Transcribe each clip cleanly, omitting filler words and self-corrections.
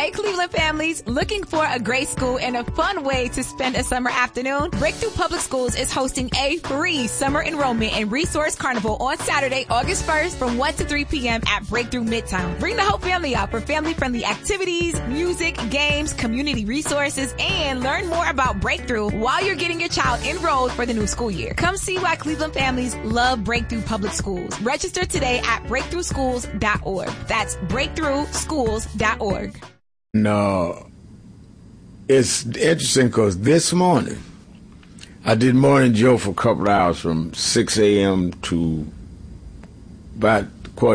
Hey, Cleveland families, looking for a great school and a fun way to spend a summer afternoon? Breakthrough Public Schools is hosting a free summer enrollment and resource carnival on Saturday, August 1st from 1 to 3 p.m. at Breakthrough Midtown. Bring the whole family out for family-friendly activities, music, games, community resources, and learn more about Breakthrough while you're getting your child enrolled for the new school year. Come see why Cleveland families love Breakthrough Public Schools. Register today at breakthroughschools.org. That's breakthroughschools.org. No, it's interesting because this morning I did Morning Joe for a couple of hours from 6 a.m. to about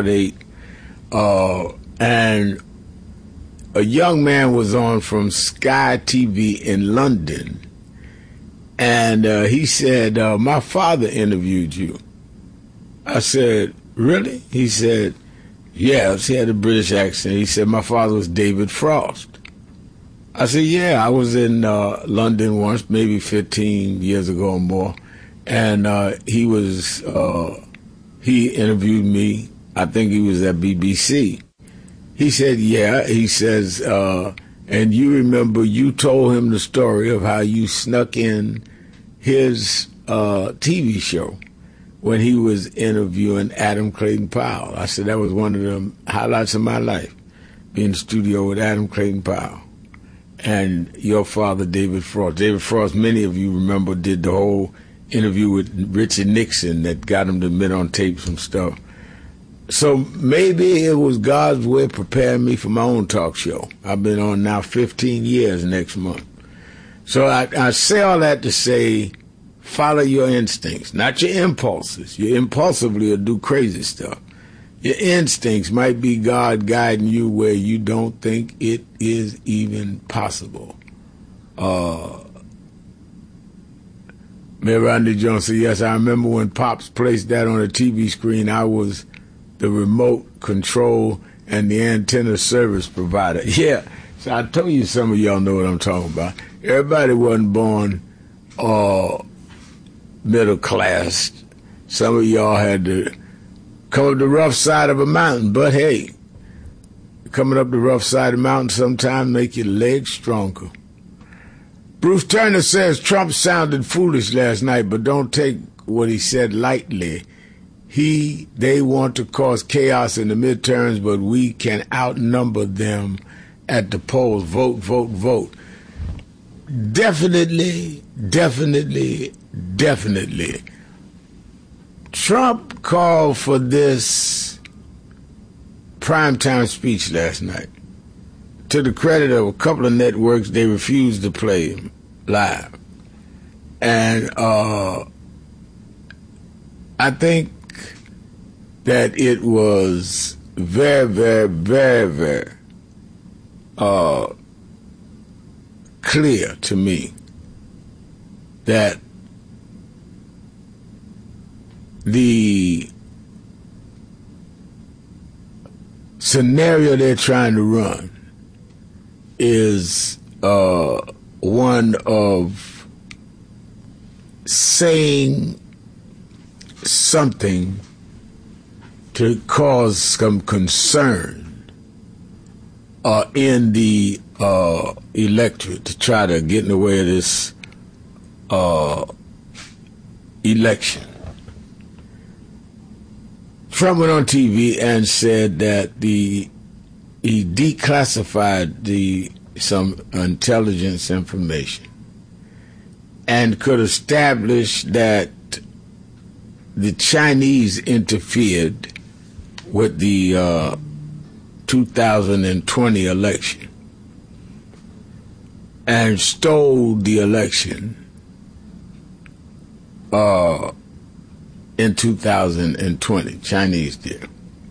7:45, and a young man was on from Sky TV in London, and he said, my father interviewed you. I said, really? He said, yes. He had a British accent. He said, my father was David Frost. I said, yeah, I was in London once, maybe 15 years ago or more, and he interviewed me. I think he was at BBC. He said, yeah. He says, and you remember you told him the story of how you snuck in his TV show when he was interviewing Adam Clayton Powell. I said that was one of the highlights of my life, being in the studio with Adam Clayton Powell and your father, David Frost. David Frost, many of you remember, did the whole interview with Richard Nixon that got him to admit on tape some stuff. So maybe it was God's way of preparing me for my own talk show. I've been on now 15 years next month. So I say all that to say, follow your instincts, not your impulses. You impulsively will do crazy stuff. Your instincts might be God guiding you where you don't think it is even possible. Mayor Rodney Jones said, yes, I remember when Pops placed that on the TV screen, I was the remote control and the antenna service provider. Yeah, so I told you some of y'all know what I'm talking about. Everybody wasn't born middle class. Some of y'all had to come up the rough side of a mountain, but hey, coming up the rough side of the mountain sometimes make your legs stronger. Bruce Turner says Trump sounded foolish last night, but don't take what he said lightly. They want to cause chaos in the midterms, but we can outnumber them at the polls. Vote, vote, vote. Definitely, definitely, definitely. Trump called for this primetime speech last night. To the credit of a couple of networks, they refused to play him live. And I think that it was very, very, very, very clear to me that the scenario they're trying to run is one of saying something to cause some concern in the electorate, to try to get in the way of this election. Trump went on TV and said that he declassified some intelligence information and could establish that the Chinese interfered with the 2020 election and stole the election in 2020. Chinese did.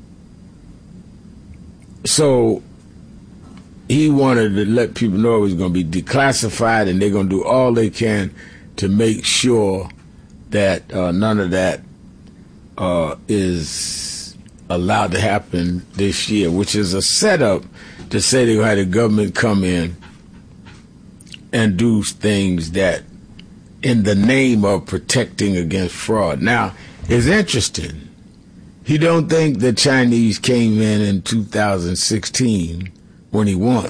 So he wanted to let people know it was going to be declassified, and they're going to do all they can to make sure that none of that is allowed to happen this year, which is a setup to say they're going to have the government come in and do things that in the name of protecting against fraud. Now, it's interesting. He don't think the Chinese came in 2016 when he won